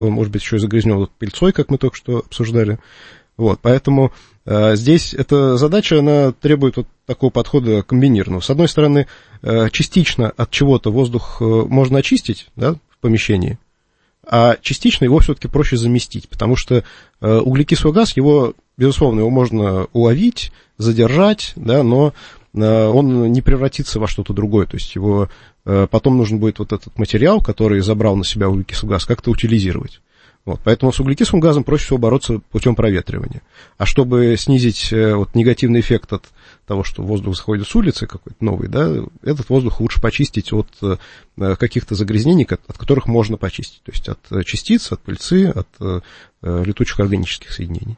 может быть, еще и загрязнен пыльцой, как мы только что обсуждали. Вот, поэтому здесь эта задача, она требует вот такого подхода комбинированного. С одной стороны, частично от чего-то воздух можно очистить, да, в помещении, а частично его все-таки проще заместить, потому что углекислый газ, его, безусловно, его можно уловить, задержать, да, но он не превратится во что-то другое, то есть его потом нужно будет вот этот материал, который забрал на себя углекислый газ, как-то утилизировать. Вот, поэтому с углекислым газом проще всего бороться путем проветривания. А чтобы снизить вот, негативный эффект от того, что воздух заходит с улицы какой-то новый, да, этот воздух лучше почистить от каких-то загрязнений, от которых можно почистить. То есть от частиц, от пыльцы, от летучих органических соединений.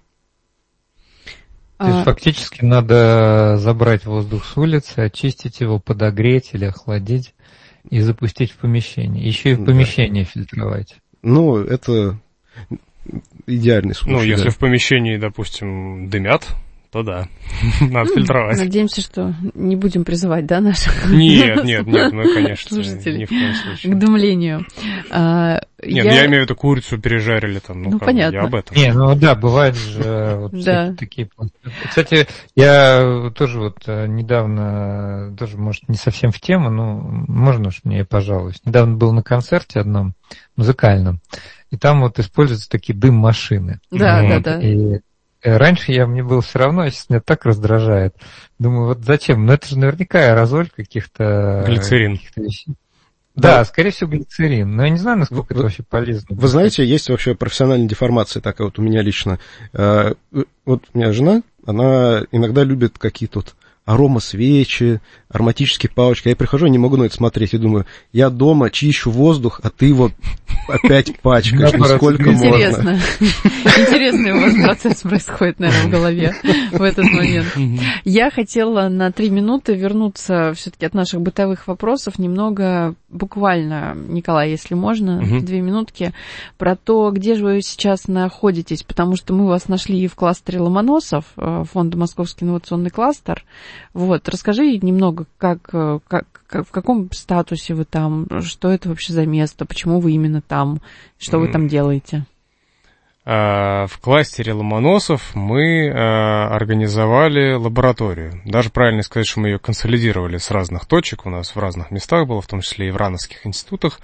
То есть фактически надо забрать воздух с улицы, очистить его, подогреть или охладить и запустить в помещение. Еще и в помещение фильтровать. Ну, это идеальный случай. Ну, если в помещении, допустим, дымят, то да, надо фильтровать. Надеемся, что не будем призывать, да, наших? Нет, мы, конечно, ни в коем случае. К дымлению. Нет, я имею в виду, курицу пережарили там, ну понятно. Я об этом. Не, ну да, бывает же вот такие. Кстати, я тоже вот недавно, тоже, может, не совсем в тему, но можно уж мне, пожалуйста. Недавно был на концерте одном музыкальном, и там вот используются такие дым-машины. Да. И раньше мне было все равно, а сейчас меня так раздражает. Думаю, вот зачем? Ну, это же наверняка аэрозоль каких-то... Глицерин. Да, скорее всего, глицерин. Но я не знаю, насколько это вообще полезно. Вы знаете, есть вообще профессиональная деформация такая вот у меня лично. Вот у меня жена, она иногда любит какие-то вот аромасвечи, ароматические палочки. Я прихожу и не могу на это смотреть. И думаю, я дома чищу воздух, а ты вот опять пачкаешь. Сколько можно? Интересный у вас процесс происходит, наверное, в голове в этот момент. Я хотела на 3 минуты вернуться все-таки от наших бытовых вопросов немного, буквально, Николай, если можно, 2 минутки, про то, где же вы сейчас находитесь, потому что мы вас нашли в кластере Ломоносов, фонда «Московский инновационный кластер». Вот, расскажи немного, в каком статусе вы там, что это вообще за место, почему вы именно там, что вы там делаете? В кластере Ломоносов мы организовали лабораторию. Даже правильно сказать, что мы ее консолидировали с разных точек. У нас в разных местах было, в том числе и в РАНовских институтах.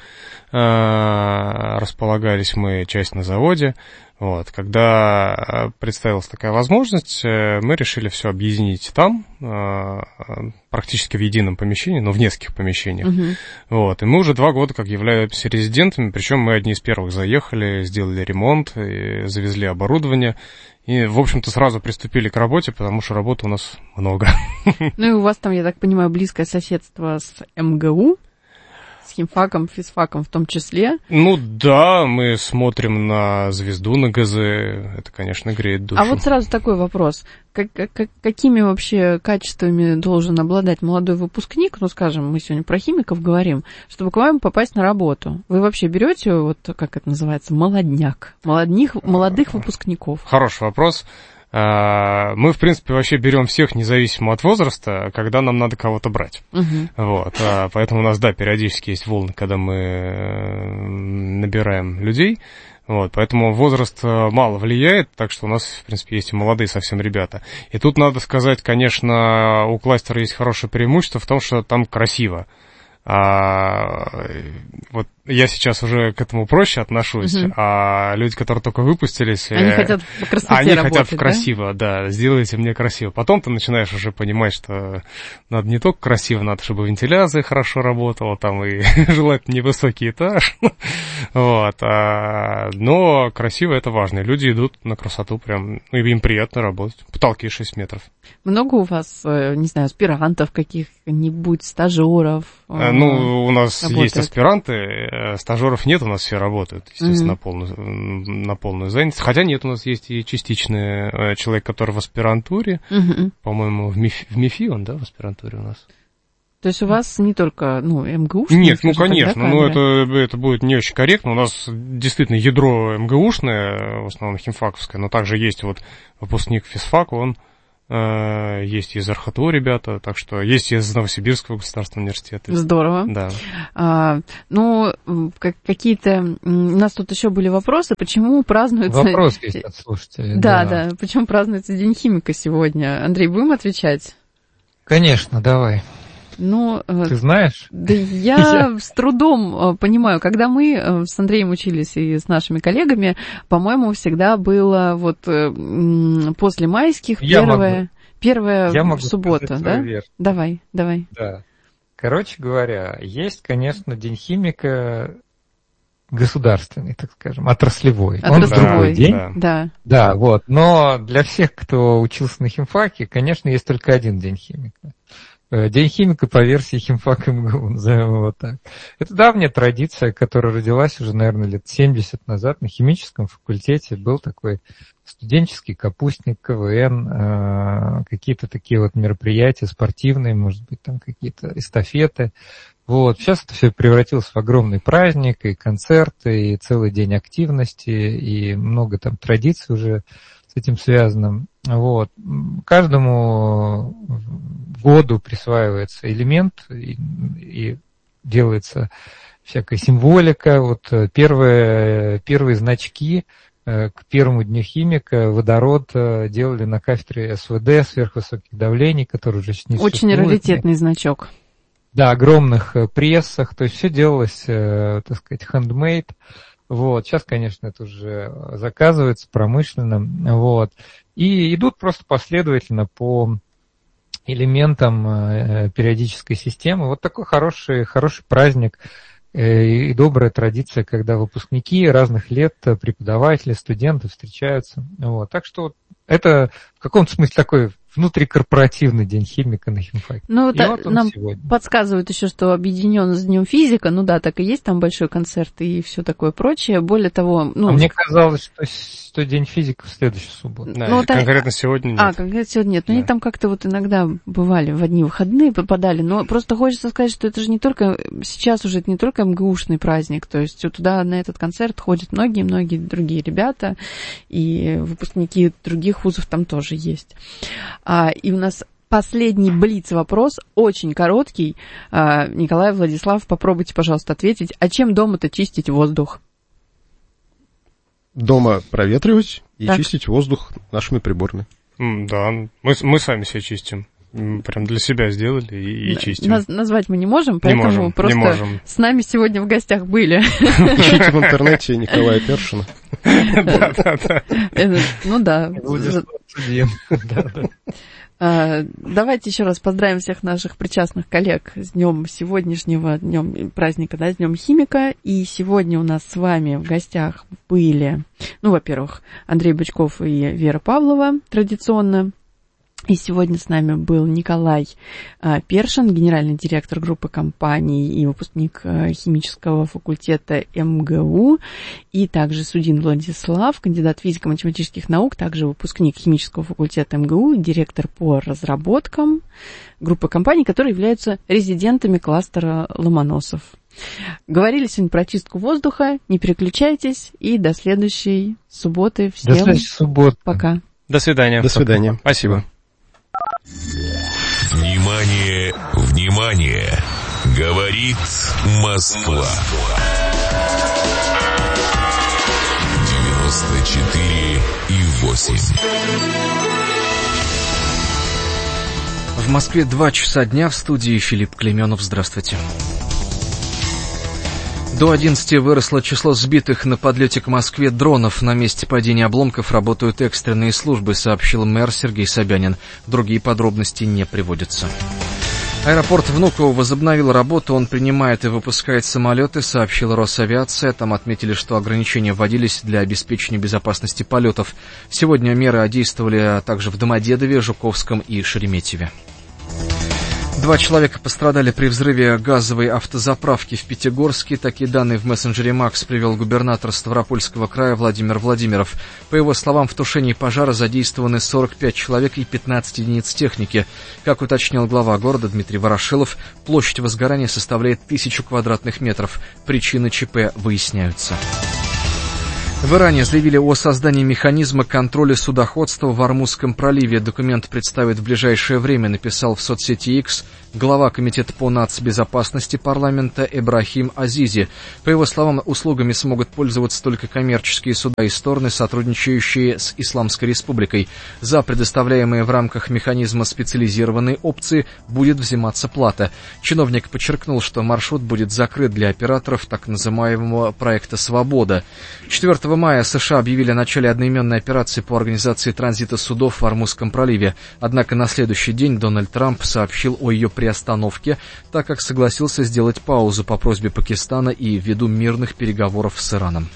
Располагались мы, часть на заводе. Вот. Когда представилась такая возможность, мы решили все объединить там, практически в едином помещении, но в нескольких помещениях. Вот. И мы уже 2 года как являемся резидентами, причем мы одни из первых заехали, сделали ремонт, и завезли оборудование. И, в общем-то, сразу приступили к работе, потому что работы у нас много. Ну и у вас там, я так понимаю, близкое соседство с МГУ, с химфаком, физфаком в том числе. Ну да, мы смотрим на звезду на ГЗ, это, конечно, греет душу. А вот сразу такой вопрос. Какими вообще качествами должен обладать молодой выпускник, ну, скажем, мы сегодня про химиков говорим, чтобы к вам попасть на работу? Вы вообще берете, вот как это называется, молодняк, молодых выпускников? Хороший вопрос. Мы, в принципе, вообще берем всех независимо от возраста, когда нам надо кого-то брать. Вот. Поэтому у нас, да, периодически есть волны, когда мы набираем людей. Вот, поэтому возраст мало влияет, так что у нас, в принципе, есть и молодые совсем ребята. И тут надо сказать, конечно, у кластера есть хорошее преимущество в том, что там красиво. Вот я сейчас уже к этому проще отношусь, а люди, которые только выпустились, они хотят по красоте они работать, хотят красиво, да, сделайте мне красиво. Потом ты начинаешь уже понимать, что надо не только красиво, надо, чтобы вентиляция хорошо работала, там и желательно невысокий этаж, вот, но красиво это важно, люди идут на красоту прям, им приятно работать, потолки 6 метров. Много у вас, не знаю, аспирантов каких-нибудь, стажеров? Ну, у нас работает? Есть аспиранты, стажеров нет, у нас все работают, естественно, на полную занятость. Хотя нет, у нас есть и частичный человек, который в аспирантуре, по-моему, в МИФИ он, да, в аспирантуре у нас. То есть у вас не только, МГУшные? Нет, конечно, это будет не очень корректно. У нас действительно ядро МГУшное, в основном химфаковское, но также есть вот выпускник физфака, он есть из РХТУ ребята, так что есть из Новосибирского государственного университета. Здорово. Да. Какие-то... У нас тут еще были вопросы, почему празднуется... Вопрос есть от слушателей. Да, почему празднуется День химика сегодня? Андрей, будем отвечать? Конечно, давай. Ты знаешь? Да я с трудом понимаю. Когда мы с Андреем учились и с нашими коллегами, по-моему, всегда было после майских первая суббота, да? Давай. Да. Короче говоря, есть, конечно, День химика государственный, так скажем, отраслевой. Он другой день. Да, вот. Но для всех, кто учился на химфаке, конечно, есть только один День химика. День химика по версии химфака МГУ, назовем его так. Это давняя традиция, которая родилась уже, наверное, лет 70 назад. На химическом факультете был такой студенческий капустник, КВН, какие-то такие вот мероприятия спортивные, может быть, там какие-то эстафеты. Вот. Сейчас это все превратилось в огромный праздник, и концерты, и целый день активности, и много там традиций уже с этим связано. Вот. Каждому году присваивается элемент и делается всякая символика. Вот первые значки к первому дню химика водород делали на кафедре СВД сверхвысоких давлений, который уже не существует. Очень раритетный значок. Да, огромных прессах. То есть все делалось, так сказать, handmade. Вот. Сейчас, конечно, это уже заказывается промышленно. Вот. И идут просто последовательно по элементам периодической системы. Вот такой хороший праздник и добрая традиция, когда выпускники разных лет, преподаватели, студенты встречаются. Вот. Так что это в каком-то смысле такой внутрикорпоративный день химика на химфаке. Нам сегодня подсказывают еще, что объединен с Днем физика. Так и есть там большой концерт и все такое прочее. Более того... мне казалось, что День физика в следующую субботу. Да, конкретно сегодня нет. Конкретно сегодня нет. Они там как-то иногда бывали в одни выходные, попадали. Но просто хочется сказать, что это же не только... Сейчас уже это не только МГУшный праздник. То есть туда на этот концерт ходят многие-многие другие ребята. И выпускники других вузов там тоже есть. И у нас последний блиц-вопрос, очень короткий. Николай, Владислав, попробуйте, пожалуйста, ответить. А чем дома-то чистить воздух? Дома проветривать и чистить воздух нашими приборами. Да, мы сами себя чистим. Прям для себя сделали и чистим. Назвать мы не можем, поэтому просто с нами сегодня в гостях были. Ищите в интернете Николая Першина. Да. Давайте еще раз поздравим всех наших причастных коллег с днем сегодняшнего днем праздника, с днем химика. И сегодня у нас с вами в гостях были, во-первых, Андрей Бычков и Вера Павлова традиционно. И сегодня с нами был Николай Першин, генеральный директор группы компаний и выпускник химического факультета МГУ, и также Судин Владислав, кандидат физико-математических наук, также выпускник химического факультета МГУ, директор по разработкам группы компаний, которые являются резидентами кластера Ломоносов. Говорили сегодня про чистку воздуха, не переключайтесь, и до следующей субботы. Всем до следующей субботы. Пока. До свидания. До свидания. Спасибо. Внимание, внимание! Говорит Москва. 94,8. В Москве 2 часа дня, в студии Филипп Клейменов. Здравствуйте. До 11 выросло число сбитых на подлете к Москве дронов. На месте падения обломков работают экстренные службы, сообщил мэр Сергей Собянин. Другие подробности не приводятся. Аэропорт Внуково возобновил работу, он принимает и выпускает самолеты, сообщила Росавиация. Там отметили, что ограничения вводились для обеспечения безопасности полетов. Сегодня меры действовали также в Домодедове, Жуковском и Шереметьеве. 2 человека пострадали при взрыве газовой автозаправки в Пятигорске. Такие данные в мессенджере МАКС привел губернатор Ставропольского края Владимир Владимиров. По его словам, в тушении пожара задействованы 45 человек и 15 единиц техники. Как уточнил глава города Дмитрий Ворошилов, площадь возгорания составляет 1000 квадратных метров. Причины ЧП выясняются. В Иране заявили о создании механизма контроля судоходства в Ормузском проливе. Документ представит в ближайшее время, написал в соцсети X глава Комитета по нацбезопасности парламента Ибрахим Азизи. По его словам, услугами смогут пользоваться только коммерческие суда и стороны, сотрудничающие с Исламской Республикой. За предоставляемые в рамках механизма специализированные опции будет взиматься плата. Чиновник подчеркнул, что маршрут будет закрыт для операторов так называемого проекта «Свобода». 4 мая США объявили о начале одноименной операции по организации транзита судов в Ормузском проливе. Однако на следующий день Дональд Трамп сообщил о ее приостановке, так как согласился сделать паузу по просьбе Пакистана и ввиду мирных переговоров с Ираном.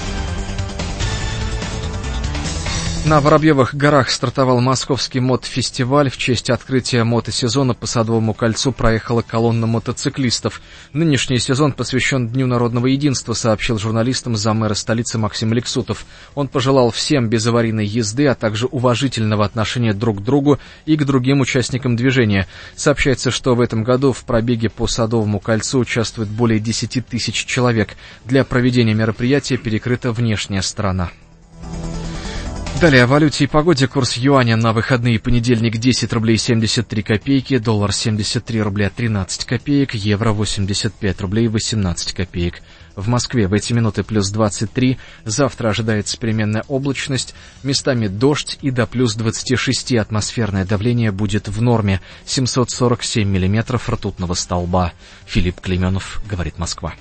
На Воробьевых горах стартовал московский мотофестиваль. В честь открытия мотосезона по Садовому кольцу проехала колонна мотоциклистов. Нынешний сезон посвящен Дню народного единства, сообщил журналистам заммэра столицы Максим Лексутов. Он пожелал всем безаварийной езды, а также уважительного отношения друг к другу и к другим участникам движения. Сообщается, что в этом году в пробеге по Садовому кольцу участвует более 10 тысяч человек. Для проведения мероприятия перекрыта внешняя сторона. Далее о валюте и погоде. Курс юаня на выходные: понедельник 10 рублей 73 копейки, доллар 73 рубля 13 копеек, евро 85 рублей 18 копеек. В Москве в эти минуты плюс 23, завтра ожидается переменная облачность, местами дождь и до плюс 26 атмосферное давление будет в норме, 747 миллиметров ртутного столба. Филипп Клейменов, говорит Москва.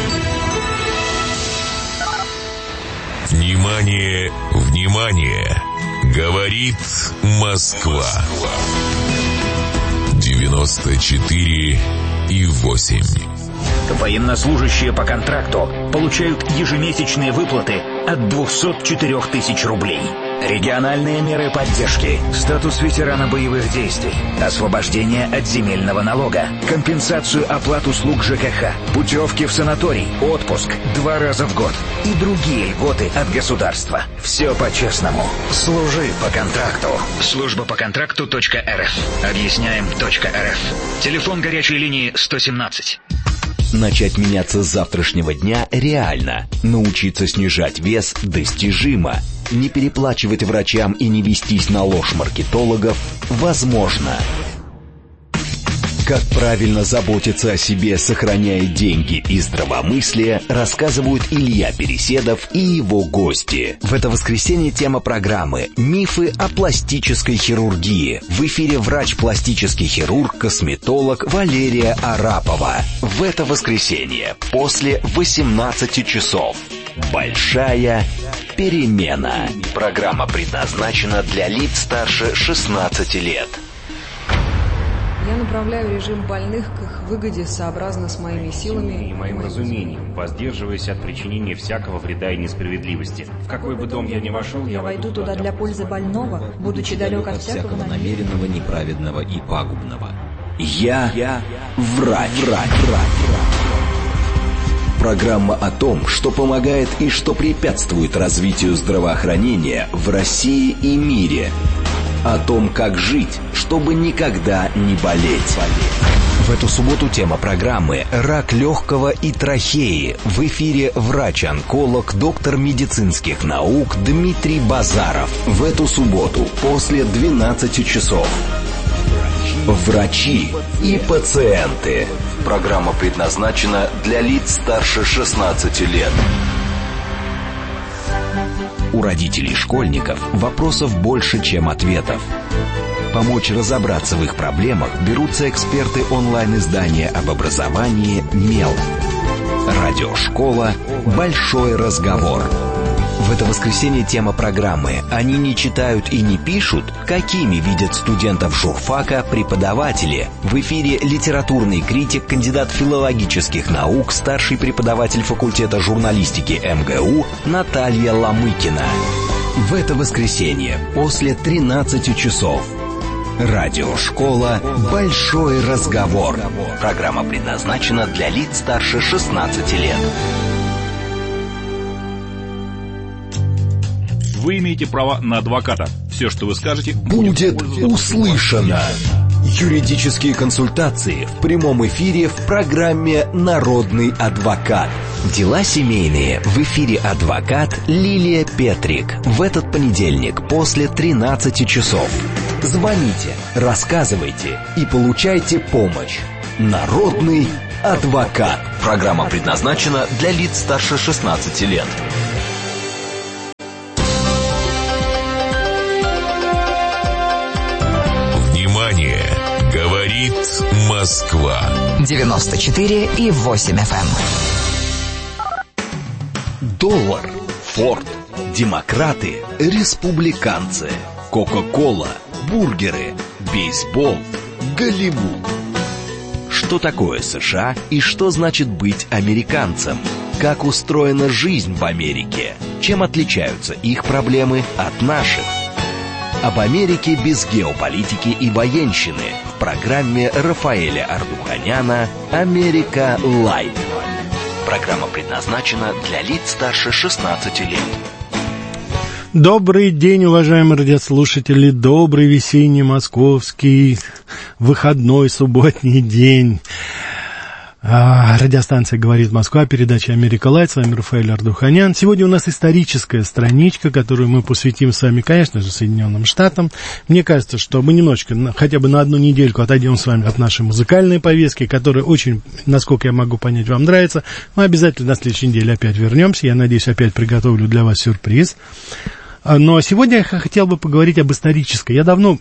Внимание, внимание! Говорит Москва. 94,8. Военнослужащие по контракту получают ежемесячные выплаты от 204 тысяч рублей. Региональные меры поддержки, статус ветерана боевых действий, освобождение от земельного налога, компенсацию оплат услуг ЖКХ, путевки в санаторий, отпуск 2 раза в год и другие льготы от государства. Все по-честному. Служи по контракту. Служба по контракту.рф. Объясняем.рф. Телефон горячей линии 117. Начать меняться с завтрашнего дня реально. Научиться снижать вес достижимо. Не переплачивать врачам и не вестись на ложь маркетологов возможно. Как правильно заботиться о себе, сохраняя деньги и здравомыслие, рассказывают Илья Переседов и его гости. В это воскресенье тема программы «Мифы о пластической хирургии». В эфире врач-пластический хирург, косметолог Валерия Арапова. В это воскресенье после 18 часов. Большая перемена. Программа предназначена для лиц старше 16 лет. Я направляю режим больных к их выгоде сообразно с моими силами и моим разумением, воздерживаясь от причинения всякого вреда и несправедливости. В какой бы дом я ни вошел, я войду туда для пользы больного, будучи далек от всякого намеренного, неправедного и пагубного. Я врач. Программа о том, что помогает и что препятствует развитию здравоохранения в России и мире. О том, как жить, чтобы никогда не болеть. В эту субботу тема программы «Рак легкого и трахеи». В эфире врач-онколог, доктор медицинских наук Дмитрий Базаров. В эту субботу после 12 часов. Врачи и пациенты. Программа предназначена для лиц старше 16 лет. У родителей школьников вопросов больше, чем ответов. Помочь разобраться в их проблемах берутся эксперты онлайн-издания об образовании «Мел». Радиошкола «Большой разговор». В это воскресенье тема программы «Они не читают и не пишут. Какими видят студентов журфака преподаватели». В эфире литературный критик, кандидат филологических наук, старший преподаватель факультета журналистики МГУ Наталья Ломыкина. В это воскресенье после 13 часов. Радиошкола «Большой разговор». Программа предназначена для лиц старше 16 лет. Вы имеете право на адвоката. Все, что вы скажете, будет услышано. Юридические консультации в прямом эфире в программе «Народный адвокат». Дела семейные. В эфире адвокат Лилия Петрик. В этот понедельник после 13 часов. Звоните, рассказывайте и получайте помощь. Народный адвокат. Программа предназначена для лиц старше 16 лет. Внимание! Говорит Москва. 94,8 FM. Доллар, Форд, демократы, республиканцы, Кока-кола, бургеры, бейсбол, Голливуд. Что такое США и что значит быть американцем? Как устроена жизнь в Америке? Чем отличаются их проблемы от наших? Об Америке без геополитики и военщины в программе Рафаэля Ардуханяна «Америка Лайв». Программа предназначена для лиц старше 16 лет. Добрый день, уважаемые радиослушатели, добрый весенний московский выходной субботний день. Радиостанция «Говорит Москва», передача «Америка Лайв», с вами Рафаэль Ардуханян. Сегодня у нас историческая страничка, которую мы посвятим с вами, конечно же, Соединенным Штатам. Мне кажется, что мы немножечко, хотя бы на одну недельку отойдем с вами от нашей музыкальной повестки, которая очень, насколько я могу понять, вам нравится. Мы обязательно на следующей неделе опять вернемся. Я надеюсь, опять приготовлю для вас сюрприз. Но сегодня я хотел бы поговорить об историческом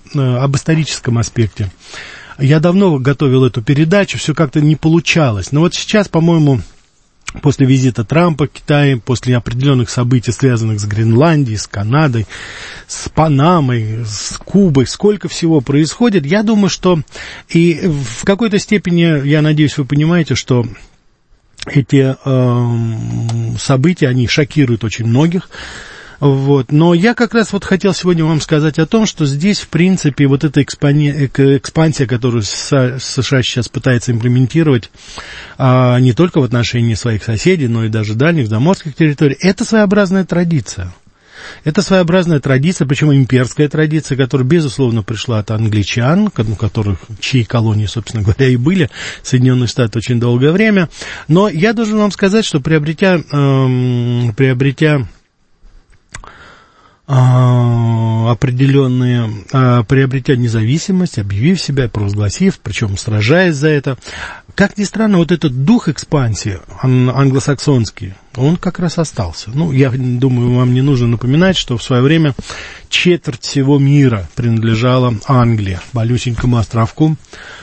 аспекте. Я давно готовил эту передачу, все как-то не получалось. Но вот сейчас, по-моему, после визита Трампа в Китай, после определенных событий, связанных с Гренландией, с Канадой, с Панамой, с Кубой, сколько всего происходит, я думаю, что и в какой-то степени, я надеюсь, вы понимаете, что эти события, они шокируют очень многих. Вот. Но я как раз вот хотел сегодня вам сказать о том, что здесь, в принципе, вот эта экспансия, которую США сейчас пытается имплементировать, не только в отношении своих соседей, но и даже дальних, заморских территорий, это своеобразная традиция. Это своеобразная традиция, причем имперская традиция, которая, безусловно, пришла от англичан, чьи колонии, собственно говоря, и были Соединенные Штаты очень долгое время. Но я должен вам сказать, что приобретя независимость, объявив себя, провозгласив, причем сражаясь за это. Как ни странно, вот этот дух экспансии англосаксонский, он как раз остался. Ну, я думаю, вам не нужно напоминать, что в свое время четверть всего мира принадлежала Англии, малюсенькому островку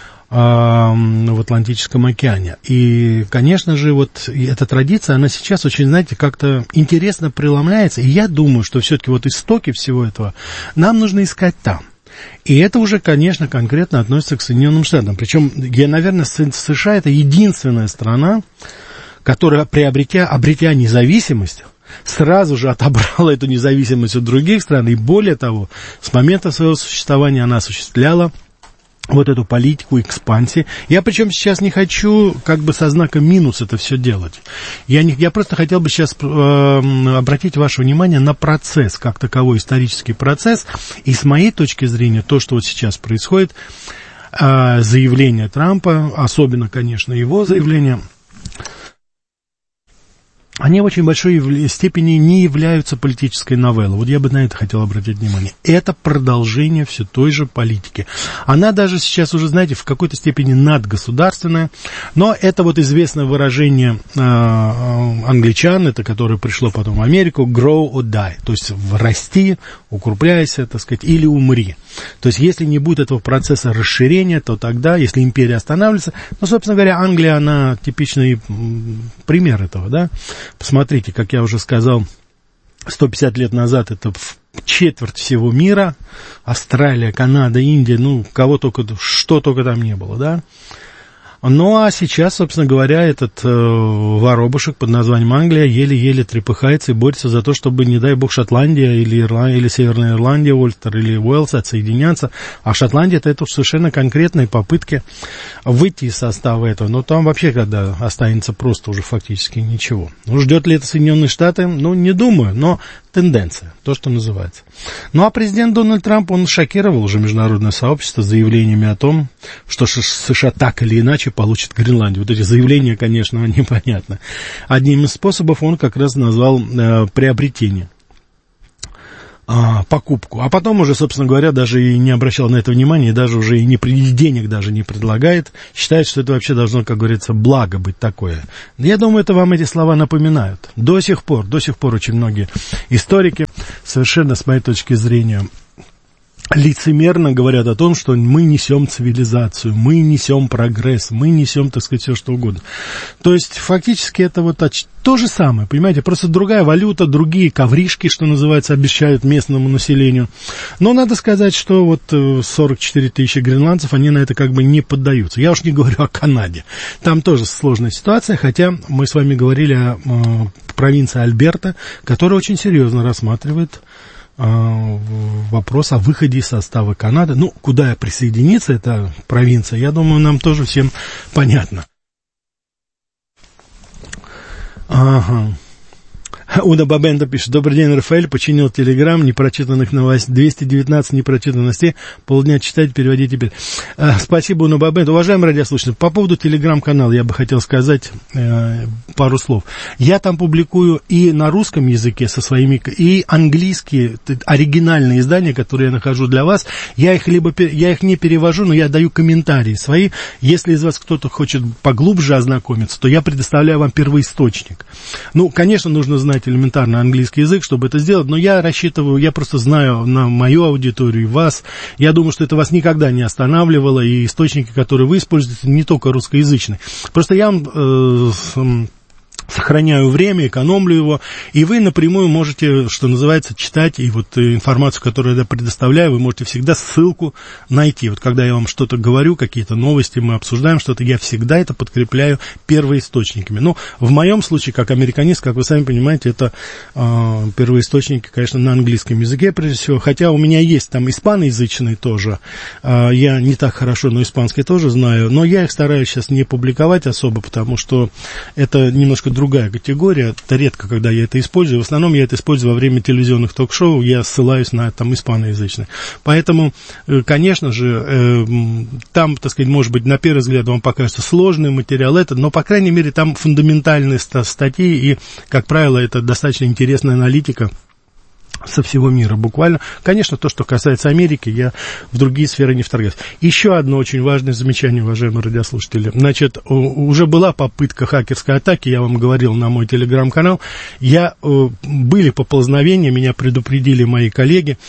в Атлантическом океане. И, конечно же, вот эта традиция, она сейчас очень, знаете, как-то интересно преломляется. И я думаю, что все-таки вот истоки всего этого нам нужно искать там. И это уже, конечно, конкретно относится к Соединенным Штатам. Причем, наверное, США это единственная страна, которая, обретя независимость, сразу же отобрала эту независимость у других стран. И более того, с момента своего существования она осуществляла вот эту политику экспансии. Я причем сейчас не хочу как бы со знаком минус это все делать. Я просто хотел бы сейчас обратить ваше внимание на процесс, как таковой исторический процесс. И с моей точки зрения, то, что вот сейчас происходит, заявление Трампа, особенно, конечно, его заявление, они в очень большой степени не являются политической новеллой. Вот я бы на это хотел обратить внимание. Это продолжение все той же политики. Она даже сейчас уже, знаете, в какой-то степени надгосударственная, но это вот известное выражение англичан, это которое пришло потом в Америку, grow or die, то есть расти, укрепляйся, так сказать, или умри. То есть если не будет этого процесса расширения, то тогда, если империя останавливается, ну, собственно говоря, Англия, она типичный пример этого, да. Посмотрите, как я уже сказал, 150 лет назад это четверть всего мира, Австралия, Канада, Индия, ну, что только там не было, да. Ну, а сейчас, собственно говоря, этот воробушек под названием Англия еле-еле трепыхается и борется за то, чтобы, не дай бог, Шотландия или Северная Ирландия, Ультер или Уэльс отсоединятся. А Шотландия это совершенно конкретные попытки выйти из состава этого. Но там вообще, когда останется просто уже фактически ничего. Ну, ждет ли это Соединенные Штаты? Ну, не думаю. Но тенденция, то, что называется. Ну, а президент Дональд Трамп, он шокировал уже международное сообщество заявлениями о том, что США так или иначе получат Гренландию. Вот эти заявления, конечно, непонятны. Одним из способов он как раз назвал приобретение. Покупку. А потом уже, собственно говоря, даже и не обращал на это внимания, и даже уже и денег даже не предлагает. Считает, что это вообще должно, как говорится, благо быть такое. Я думаю, это вам эти слова напоминают. До сих пор очень многие историки совершенно, с моей точки зрения, лицемерно говорят о том, что мы несем цивилизацию, мы несем прогресс, мы несем, так сказать, все что угодно. То есть, фактически, это вот то же самое, понимаете, просто другая валюта, другие ковришки, что называется, обещают местному населению. Но надо сказать, что вот 44 тысячи гренландцев, они на это как бы не поддаются. Я уж не говорю о Канаде. Там тоже сложная ситуация, хотя мы с вами говорили о провинции Альберта, которая очень серьезно рассматривает вопрос о выходе из состава Канады. Ну, куда присоединится эта провинция, я думаю, нам тоже всем понятно. Ага. Уда Бабенда пишет: добрый день, Рафаэль, починил телеграм, непрочитанных новостей, 219 непрочитанных новостей, полдня читать, переводить теперь. Спасибо, Уда Бабенда. Уважаемые радиослушатели, по поводу телеграм-канала я бы хотел сказать пару слов. Я там публикую и на русском языке со своими, и английские оригинальные издания, которые я нахожу для вас. Я их не перевожу, но я даю комментарии свои. Если из вас кто-то хочет поглубже ознакомиться, то я предоставляю вам первоисточник. Ну, конечно, нужно знать элементарно английский язык, чтобы это сделать, но я рассчитываю, я просто знаю на мою аудиторию и вас. Я думаю, что это вас никогда не останавливало, и источники, которые вы используете, не только русскоязычные. Просто я вам сохраняю время, экономлю его, и вы напрямую можете, что называется, читать, и вот информацию, которую я предоставляю, вы можете всегда ссылку найти. Вот когда я вам что-то говорю, какие-то новости, мы обсуждаем что-то, я всегда это подкрепляю первоисточниками. Ну, в моем случае, как американист, как вы сами понимаете, это первоисточники, конечно, на английском языке, прежде всего, хотя у меня есть там испаноязычный тоже, я не так хорошо, но испанский тоже знаю, но я их стараюсь сейчас не публиковать особо, потому что это немножко другая категория, это редко, когда я это использую, в основном я это использую во время телевизионных ток-шоу, я ссылаюсь на там испаноязычные. Поэтому, конечно же, там, так сказать, может быть, на первый взгляд вам покажется сложный материал, но, по крайней мере, там фундаментальные статьи, и, как правило, это достаточно интересная аналитика со всего мира буквально. Конечно, то, что касается Америки, я в другие сферы не вторгаюсь. Еще одно очень важное замечание, уважаемые радиослушатели. Значит, уже была попытка хакерской атаки, я вам говорил на мой телеграм-канал. Были поползновения, меня предупредили мои коллеги.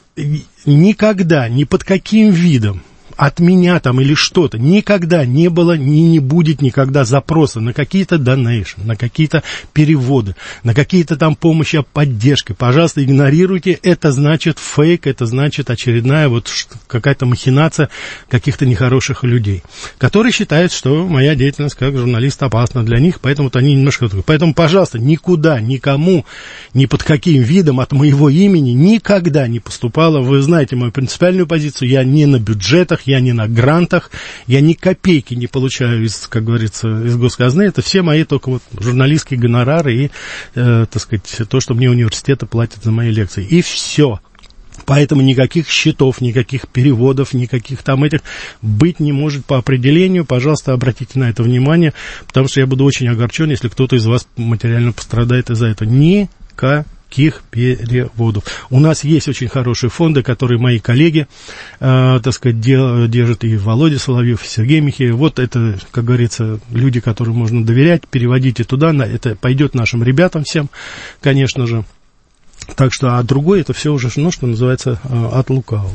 Никогда, ни под каким видом от меня там или что-то никогда не было, не будет никогда запроса на какие-то донейшн, на какие-то переводы, на какие-то там помощи, поддержки. Пожалуйста, игнорируйте. Это значит фейк, это значит очередная вот какая-то махинация каких-то нехороших людей, которые считают, что моя деятельность как журналист опасна для них, поэтому они немножко... Поэтому, пожалуйста, никуда, никому, ни под каким видом от моего имени никогда не поступало. Вы знаете мою принципиальную позицию. Я не на бюджетах, я не на грантах, я ни копейки не получаю как говорится, из госказны. Это все мои только вот журналистские гонорары и, так сказать, то, что мне университеты платят за мои лекции. И все. Поэтому никаких счетов, никаких переводов, никаких там этих быть не может по определению. Пожалуйста, обратите на это внимание, потому что я буду очень огорчен, если кто-то из вас материально пострадает из-за этого. Никаких переводов. У нас есть очень хорошие фонды, которые мои коллеги, так сказать, держат, и Володя Соловьев, и Сергей Михеев. Вот это, как говорится, люди, которым можно доверять, переводите туда, это пойдет нашим ребятам всем, конечно же. Так что, а другое, это все уже, ну, что называется, от лукавого.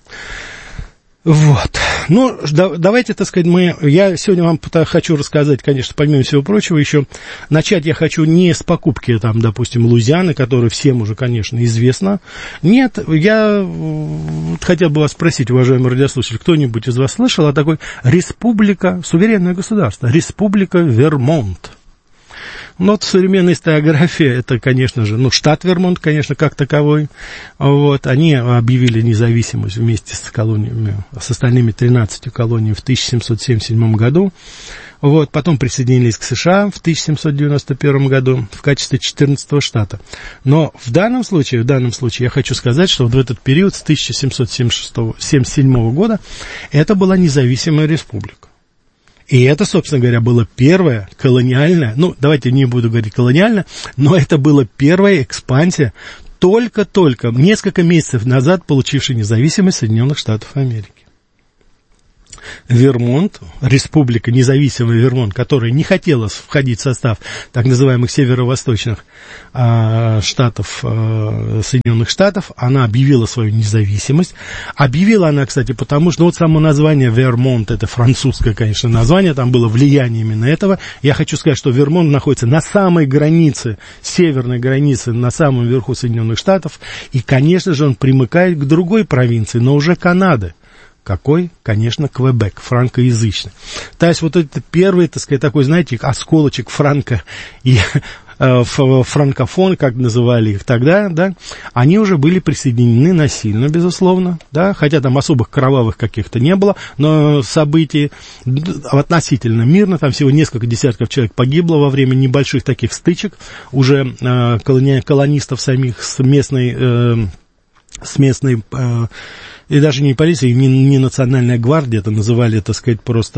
Вот. Ну, давайте, так сказать, я сегодня вам хочу рассказать, конечно, помимо всего прочего, еще начать я хочу не с покупки, там, допустим, Луизианы, которая всем уже, конечно, известна. Нет, я хотел бы вас спросить, уважаемые радиослушатели, кто-нибудь из вас слышал о такой республика, суверенное государство, республика Вермонт? Ну, вот современная историография, это, конечно же, штат Вермонт, конечно, как таковой. Вот, они объявили независимость вместе с колониями, с остальными 13 колониями в 1777 году. Вот, потом присоединились к США в 1791 году в качестве 14-го штата. Но в данном случае я хочу сказать, что вот в этот период с 1777 года это была независимая республика. И это, собственно говоря, было первое колониальное, давайте не буду говорить колониальное, но это была первая экспансия, только-только, несколько месяцев назад получившей независимость Соединенных Штатов Америки. Вермонт, республика независимый Вермонт, которая не хотела входить в состав так называемых северо-восточных штатов Соединенных Штатов, она объявила свою независимость. Объявила она, кстати, потому что само название Вермонт, это французское, конечно, название, там было влияние именно этого. Я хочу сказать, что Вермонт находится на самой границе, северной границе, на самом верху Соединенных Штатов, и, конечно же, он примыкает к другой провинции, но уже Канады. Какой? Конечно, Квебек, франкоязычный. То есть вот это первый, так сказать, такой, знаете, осколочек франко и франкофон, как называли их тогда, да, они уже были присоединены насильно, безусловно, да, хотя там особых кровавых каких-то не было, но событий относительно мирно, там всего несколько десятков человек погибло во время небольших таких стычек, уже колонистов самих с местной и даже не полиция, не национальная гвардия, это называли, так сказать, просто,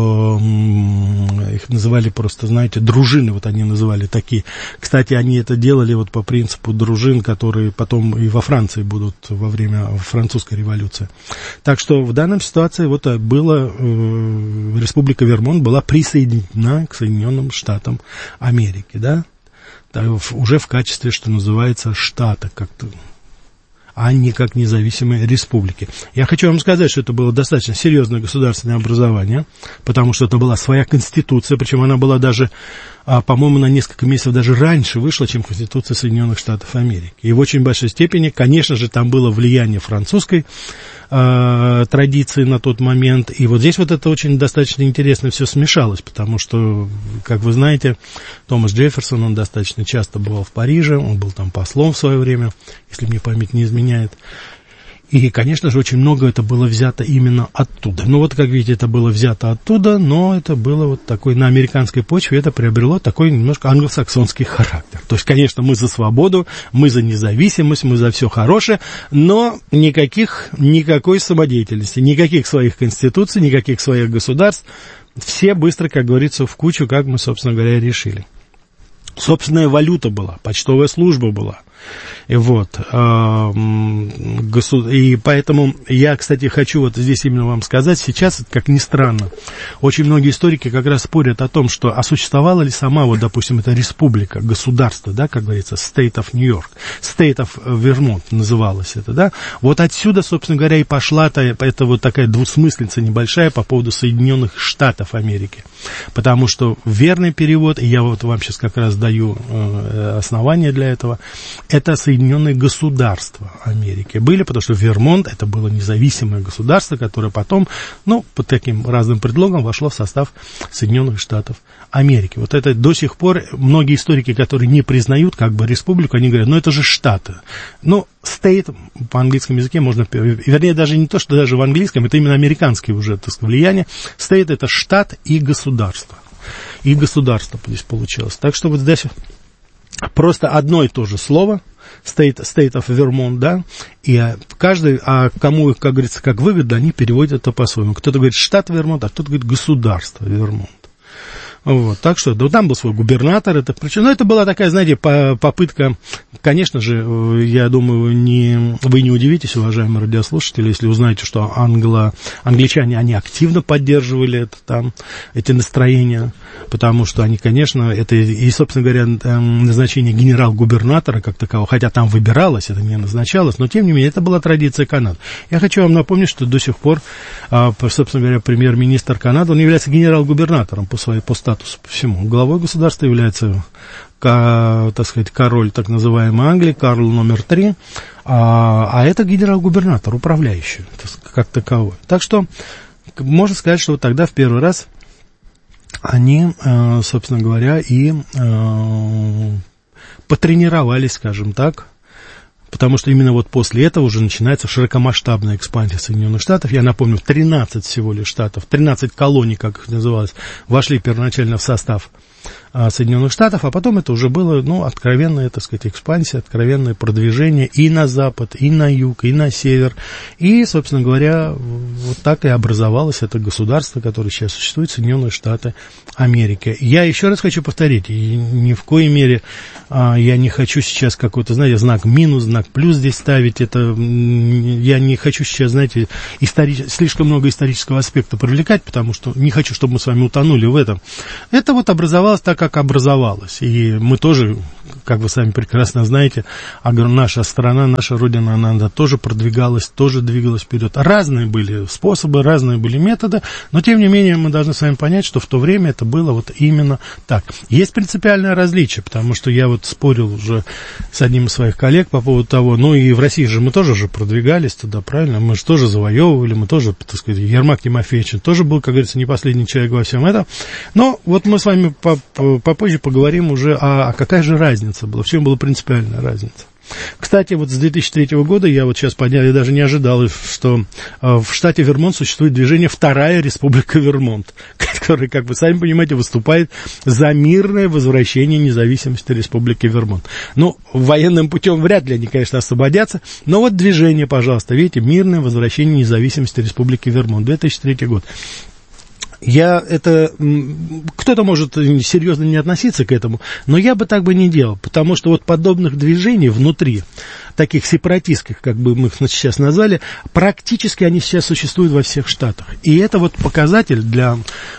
их называли просто, знаете, дружины, вот они называли такие. Кстати, они это делали вот по принципу дружин, которые потом и во Франции будут во время французской революции. Так что в данной ситуации вот республика Вермонт была присоединена к Соединенным Штатам Америки, да, уже в качестве, что называется, штата, как-то, а не как независимые республики. Я хочу вам сказать, что это было достаточно серьезное государственное образование, потому что это была своя конституция, причем она была даже, по-моему, на несколько месяцев даже раньше вышла, чем Конституция Соединенных Штатов Америки. И в очень большой степени, конечно же, там было влияние французской традиции на тот момент. И вот здесь вот это очень достаточно интересно все смешалось, потому что, как вы знаете, Томас Джефферсон, он достаточно часто бывал в Париже, он был там послом в свое время, если мне память не изменяет. И, конечно же, очень много это было взято именно оттуда. Ну, вот, как видите, это было взято оттуда, но это было вот такой, на американской почве это приобрело такой немножко англосаксонский характер. То есть, конечно, мы за свободу, мы за независимость, мы за все хорошее, но никакой самодеятельности, никаких своих конституций, никаких своих государств. Все быстро, как говорится, в кучу, как мы, собственно говоря, решили. Собственная валюта была, почтовая служба была. И вот, и поэтому я, кстати, хочу вот здесь именно вам сказать, сейчас, как ни странно, очень многие историки как раз спорят о том, что, существовала ли сама, вот, допустим, эта республика, государство, да, как говорится, State of New York, State of Vermont называлось это, да, вот отсюда, собственно говоря, и пошла это вот такая двусмыслица небольшая по поводу Соединенных Штатов Америки, потому что верный перевод, и я вот вам сейчас как раз даю основания для этого, это Соединенные Государства Америки были, потому что Вермонт это было независимое государство, которое потом, под таким разным предлогом вошло в состав Соединенных Штатов Америки. Вот это до сих пор многие историки, которые не признают как бы республику, они говорят, это же штаты. State по английскому языке можно, вернее, даже не то, что даже в английском, это именно американское уже, так сказать, влияние. State это штат и государство. И государство здесь получилось. Так что вот здесь просто одно и то же слово, State of Vermont, да, и каждый, кому, как говорится, как выгодно, они переводят это по-своему. Кто-то говорит штат Вермонт, а кто-то говорит государство Вермонт. Вот, так что, там был свой губернатор, причем, это была такая, знаете, попытка, конечно же, я думаю, вы не удивитесь, уважаемые радиослушатели, если узнаете, что англичане, они активно поддерживали эти настроения, потому что они, конечно, это и, собственно говоря, назначение генерал-губернатора как такового, хотя там выбиралось, это не назначалось, но, тем не менее, это была традиция Канады. Я хочу вам напомнить, что до сих пор, собственно говоря, премьер-министр Канады, он является генерал-губернатором по статусу, по всему. Главой государства является, так сказать, король так называемой Англии, Карл номер 3, а это генерал-губернатор, управляющий, как таковой. Так что, можно сказать, что вот тогда в первый раз они, собственно говоря, и потренировались, скажем так, потому что именно вот после этого уже начинается широкомасштабная экспансия Соединенных Штатов. Я напомню, 13 всего лишь штатов, 13 колоний, как их называлось, вошли первоначально в состав Соединенных Штатов, а потом это уже было, ну, откровенная, так сказать, экспансия, откровенное продвижение и на запад, и на юг, и на север. И, собственно говоря, вот так и образовалось это государство, которое сейчас существует, Соединенные Штаты Америки. Я еще раз хочу повторить, и ни в коей мере я не хочу сейчас какой-то, знаете, знак минус, знак плюс здесь ставить. Это я не хочу сейчас, знаете, слишком много исторического аспекта привлекать, потому что не хочу, чтобы мы с вами утонули в этом. Это вот образовалось так, как образовалось. И мы тоже, как вы сами прекрасно знаете, наша страна, наша Родина, она тоже продвигалась, тоже двигалась вперед. Разные были способы, разные были методы, но тем не менее мы должны с вами понять, что в то время это было вот именно так. Есть принципиальное различие, потому что я вот спорил уже с одним из своих коллег по поводу того, ну и в России же мы тоже же продвигались туда, правильно? Мы же тоже завоевывали, мы тоже, так сказать, Ермак Тимофеевич тоже был, как говорится, не последний человек во всем этом. Но вот мы с вами попозже поговорим уже, какая же разница была, в чем была принципиальная разница. Кстати, вот с 2003 года, я вот сейчас понял, я даже не ожидал, что в штате Вермонт существует движение «Вторая Республика Вермонт», которое, как вы сами понимаете, выступает за мирное возвращение независимости Республики Вермонт. Ну, военным путем вряд ли они, конечно, освободятся, но вот движение, пожалуйста, видите, «Мирное возвращение независимости Республики Вермонт», 2003 год. Кто-то может серьезно не относиться к этому, но я бы так бы не делал, потому что вот подобных движений внутри, таких сепаратистских, как бы мы их сейчас назвали, практически они сейчас существуют во всех штатах. И это вот показатель для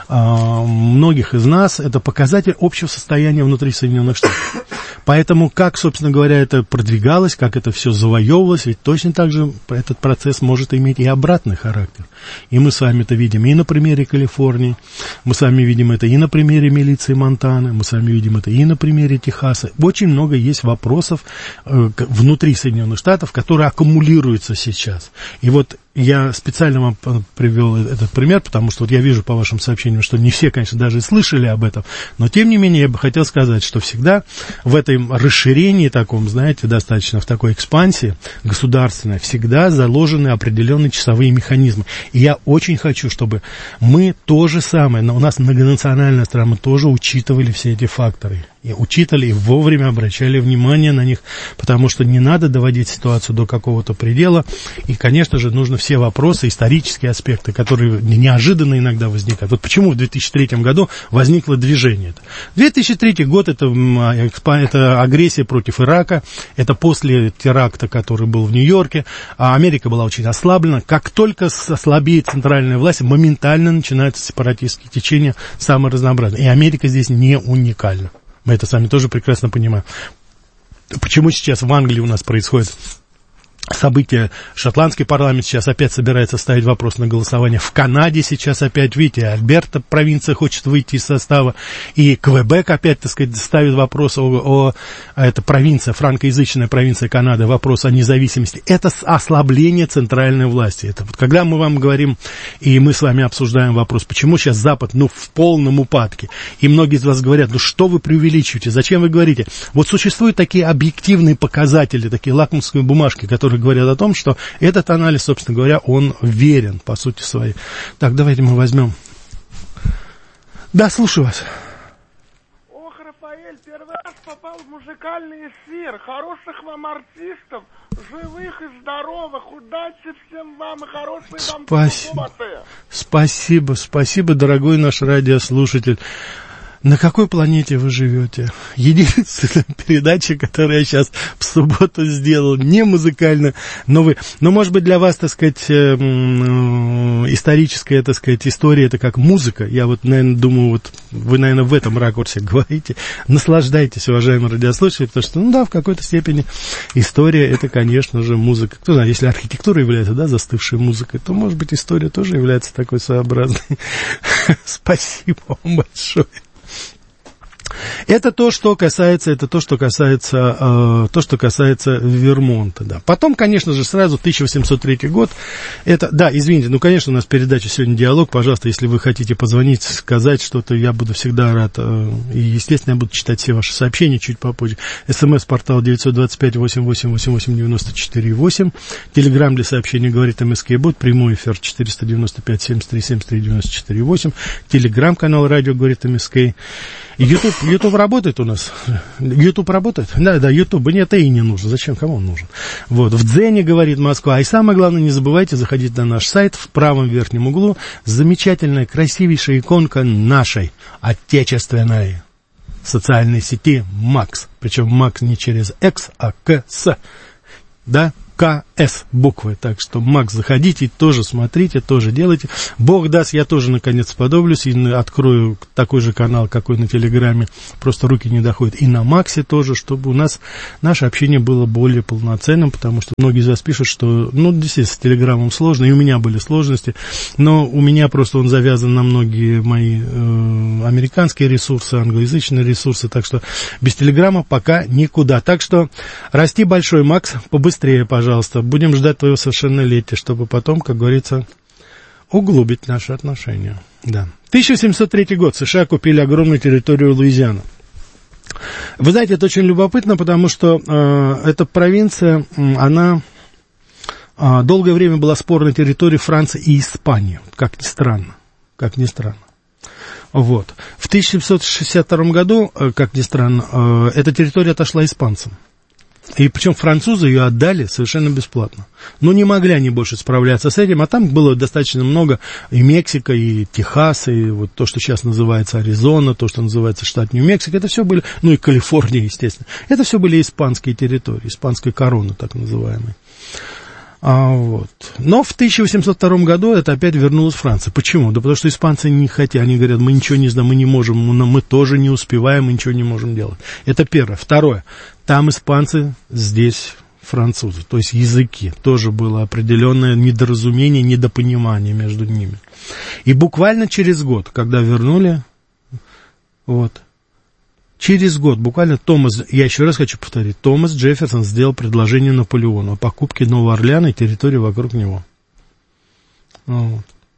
многих из нас, это показатель общего состояния внутри Соединенных Штатов. Поэтому как, собственно говоря, это продвигалось, как это все завоевывалось, ведь точно так же этот процесс может иметь и обратный характер. И мы с вами это видим и на примере Калифорнии, мы с вами видим это и на примере милиции Монтаны, мы с вами видим это и на примере Техаса. Очень много есть вопросов внутри Соединенных Штатов, которые аккумулируются сейчас. И вот я специально вам привел этот пример, потому что вот я вижу по вашим сообщениям, что не все, конечно, даже и слышали об этом, но тем не менее я бы хотел сказать, что всегда в этом расширении таком, знаете, достаточно в такой экспансии государственной, всегда заложены определенные часовые механизмы. И я очень хочу, чтобы мы то же самое, у нас многонациональная страна, мы тоже учитывали все эти факторы. И учитывали, и вовремя обращали внимание на них, потому что не надо доводить ситуацию до какого-то предела. И, конечно же, нужно все вопросы, исторические аспекты, которые неожиданно иногда возникают. Вот почему в 2003 году возникло движение. 2003 год это агрессия против Ирака, это после теракта, который был в Нью-Йорке. А Америка была очень ослаблена. Как только ослабеет центральная власть, моментально начинаются сепаратистские течения самые разнообразные. И Америка здесь не уникальна. Мы это сами тоже прекрасно понимаем. Почему сейчас в Англии у нас происходит события, шотландский парламент сейчас опять собирается ставить вопрос на голосование. В Канаде сейчас опять, видите, Альберта провинция хочет выйти из состава. И Квебек опять, так сказать, ставит вопрос это провинция, франкоязычная провинция Канады, вопрос о независимости. Это ослабление центральной власти. Это вот когда мы вам говорим, и мы с вами обсуждаем вопрос, почему сейчас Запад, в полном упадке. И многие из вас говорят, что вы преувеличиваете, зачем вы говорите? Вот существуют такие объективные показатели, такие лакмусовые бумажки, которые говорят о том, что этот анализ, собственно говоря, он верен по сути своей. Так, давайте мы возьмем. Да, слушаю вас. Ох, Рафаэль, первый раз попал в музыкальный эфир. Хороших вам артистов, живых и здоровых. Удачи всем вам и хорошей вам субботы. Спасибо, дорогой наш радиослушатель. На какой планете вы живете? Единственная передача, которую я сейчас в субботу сделал, не музыкально, но может быть, для вас, так сказать, историческая, так сказать, история, это как музыка. Я вот, наверное, думаю, вот вы, наверное, в этом ракурсе говорите. Наслаждайтесь, уважаемые радиослушатели, потому что, в какой-то степени история, это, конечно же, музыка. Кто знает, если архитектура является, застывшей музыкой, то, может быть, история тоже является такой своеобразной. Спасибо вам большое. Это то, что касается Вермонта, да. Потом, конечно же, сразу 1803 год. Это, да, извините, ну, конечно, у нас передача сегодня «Диалог». Пожалуйста, если вы хотите позвонить, сказать что-то, я буду всегда рад. И, естественно, я буду читать все ваши сообщения чуть попозже. СМС-портал 925-88-88-94-8. Телеграм для сообщений «Говорит МСК Бот». Прямой эфир 495-73-73-94-8. Телеграм-канал «Радио Говорит МСК». YouTube работает у нас? YouTube работает? Да, YouTube нет, и не нужен. Зачем? Кому он нужен? Вот, в Дзене говорит Москва. И самое главное, не забывайте заходить на наш сайт. В правом верхнем углу замечательная, красивейшая иконка нашей отечественной социальной сети МАКС. Причем МАКС не через X, а КС. Да? КС буквы. Так что, Макс, заходите, тоже смотрите, тоже делайте. Бог даст, я тоже наконец сподоблюсь и открою такой же канал, какой на Телеграме. Просто руки не доходят. И на Максе тоже, чтобы у нас наше общение было более полноценным, потому что многие из вас пишут, что, ну, действительно, с Телеграмом сложно, и у меня были сложности, но у меня просто он завязан на многие мои американские ресурсы, англоязычные ресурсы, так что без Телеграма пока никуда. Так что расти большой, Макс, побыстрее, пожалуйста. Будем ждать твоего совершеннолетия, чтобы потом, как говорится, углубить наши отношения. Да. 1703 год. США купили огромную территорию Луизианы. Вы знаете, это очень любопытно, потому что эта провинция, она долгое время была спорной территорией Франции и Испании, как ни странно. Как ни странно. Вот. В 1762 году, как ни странно, эта территория отошла испанцам. И причем французы ее отдали совершенно бесплатно. Но не могли они больше справляться с этим, а там было достаточно много и Мексика, и Техас, и вот то, что сейчас называется Аризона, то, что называется штат Нью-Мексико, это все были, ну и Калифорния, естественно, это все были испанские территории, испанская корона, так называемая. Вот. Но в 1802 году это опять вернулась Франция. Почему? Да потому что испанцы не хотят, они говорят, мы ничего не знаем, мы не можем, мы тоже не успеваем, мы ничего не можем делать. Это первое. Второе. Там испанцы, здесь французы. То есть языки. Тоже было определенное недоразумение, недопонимание между ними. И буквально через год, когда вернули, вот, через год, буквально я еще раз хочу повторить, Томас Джефферсон сделал предложение Наполеону о покупке Нового Орлеана и территории вокруг него. Вот.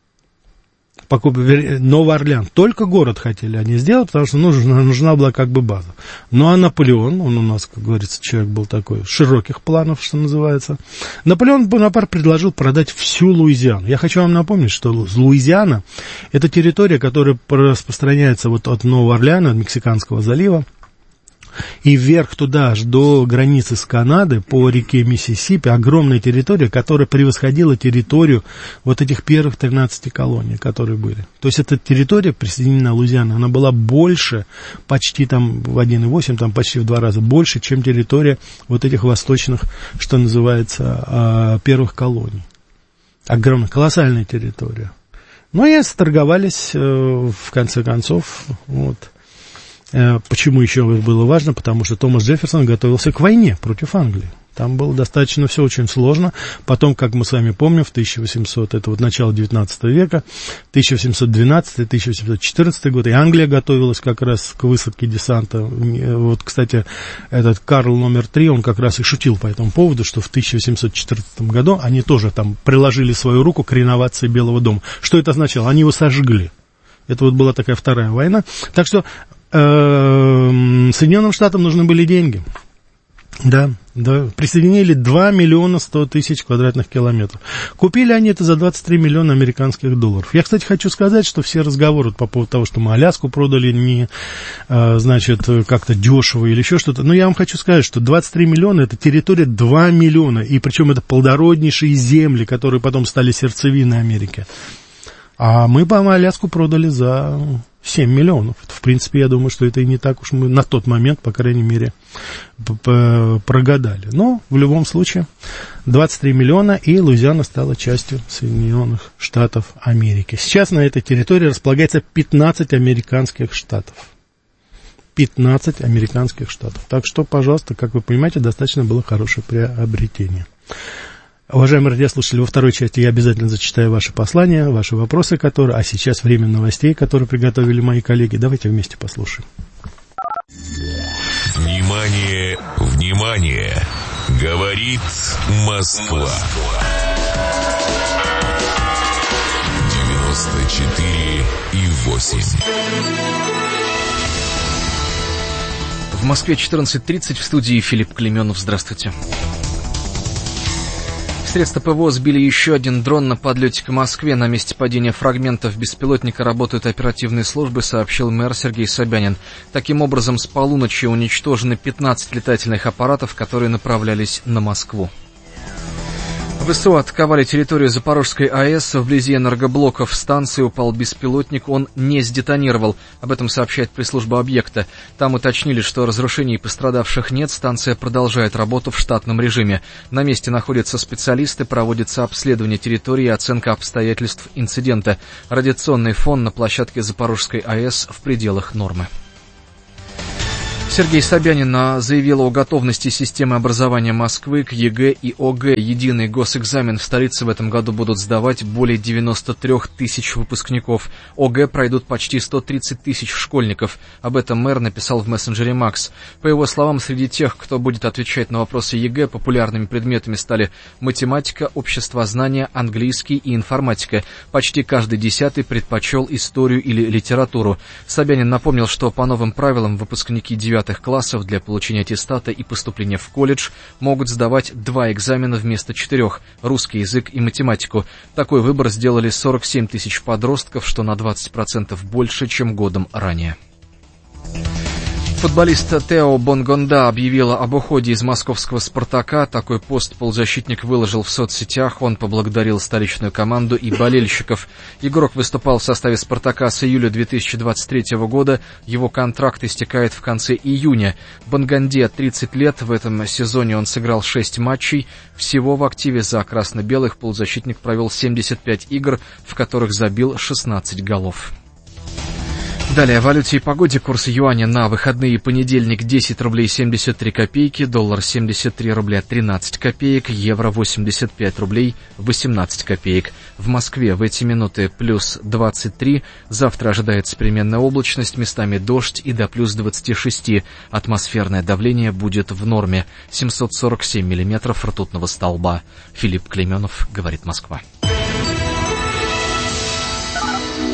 Новый Орлеан. Только город хотели они сделать, потому что нужна была как бы база. Ну, а Наполеон, он у нас, как говорится, человек был такой, широких планов, что называется. Наполеон Бонапарт предложил продать всю Луизиану. Я хочу вам напомнить, что Луизиана – это территория, которая распространяется вот от Нового Орлеана, от Мексиканского залива, и вверх туда, аж до границы с Канадой, по реке Миссисипи, огромная территория, которая превосходила территорию вот этих первых 13 колоний, которые были. То есть эта территория, присоединенная Луизиана, она была больше, почти там в 1,8, там почти в 2 раза больше, чем территория вот этих восточных, что называется, первых колоний. Огромная, колоссальная территория. Ну и сторговались, в конце концов, вот. Почему еще было важно? Потому что Томас Джефферсон готовился к войне против Англии. Там было достаточно все очень сложно. Потом, как мы с вами помним, в 1800, это вот начало 19 века, 1812-1814 год, и Англия готовилась как раз к высадке десанта. Вот, кстати, этот Карл номер 3, он как раз и шутил по этому поводу, что в 1814 году они тоже там приложили свою руку к реновации Белого дома. Что это означало? Они его сожгли. Это вот была такая вторая война. Так что Соединенным Штатам нужны были деньги. Да, присоединили 2 миллиона 100 тысяч квадратных километров. Купили они это за 23 миллиона американских долларов. Я, кстати, хочу сказать, что все разговоры по поводу того, что мы Аляску продали не, значит, как-то дешево или еще что-то. Но я вам хочу сказать, что 23 миллиона это территория 2 миллиона. И причем это плодороднейшие земли, которые потом стали сердцевиной Америки. А мы, по-моему, Аляску продали за 7 миллионов. В принципе, я думаю, что это и не так уж мы на тот момент, по крайней мере, прогадали. Но, в любом случае, 23 миллиона, и Луизиана стала частью Соединенных Штатов Америки. Сейчас на этой территории располагается 15 американских штатов. 15 американских штатов. Так что, пожалуйста, как вы понимаете, достаточно было хорошее приобретение. Уважаемые радиослушатели, во второй части я обязательно зачитаю ваши послания, ваши вопросы, которые... А сейчас время новостей, которые приготовили мои коллеги. Давайте вместе послушаем. Внимание, внимание! Говорит Москва. 94,8. В Москве 14:30, в студии Филипп Клеменов. Здравствуйте. Средства ПВО сбили еще один дрон на подлете к Москве. На месте падения фрагментов беспилотника работают оперативные службы, сообщил мэр Сергей Собянин. Таким образом, с полуночи уничтожены 15 летательных аппаратов, которые направлялись на Москву. ВСУ атаковали территорию Запорожской АЭС. Вблизи энергоблоков станции упал беспилотник, он не сдетонировал. Об этом сообщает пресс-служба объекта. Там уточнили, что разрушений и пострадавших нет, станция продолжает работу в штатном режиме. На месте находятся специалисты, проводится обследование территории и оценка обстоятельств инцидента. Радиационный фон на площадке Запорожской АЭС в пределах нормы. Сергей Собянин заявил о готовности системы образования Москвы к ЕГЭ и ОГЭ. Единый госэкзамен в столице в этом году будут сдавать более 93 тысяч выпускников. ОГЭ пройдут почти 130 тысяч школьников. Об этом мэр написал в мессенджере Макс. По его словам, среди тех, кто будет отвечать на вопросы ЕГЭ, популярными предметами стали математика, обществознание, английский и информатика. Почти каждый 10-й предпочел историю или литературу. Собянин напомнил, что по новым правилам выпускники 9 классов для получения аттестата и поступления в колледж могут сдавать 2 экзамена вместо 4 – русский язык и математику. Такой выбор сделали 47 тысяч подростков, что на 20% больше, чем годом ранее. Футболист Тео Бонгонда объявила об уходе из московского «Спартака». Такой пост полузащитник выложил в соцсетях. Он поблагодарил столичную команду и болельщиков. Игрок выступал в составе «Спартака» с июля 2023 года. Его контракт истекает в конце июня. Бонгонде 30 лет. В этом сезоне он сыграл 6 матчей. Всего в активе за красно-белых полузащитник провел 75 игр, в которых забил 16 голов. Далее о валюте и погоде. Курс юаня на выходные: понедельник 10 рублей 73 копейки, доллар 73 рубля 13 копеек, евро 85 рублей 18 копеек. В Москве в эти минуты плюс 23, завтра ожидается переменная облачность, местами дождь и до плюс 26. Атмосферное давление будет в норме, 747 миллиметров ртутного столба. Филипп Клеменов, говорит Москва.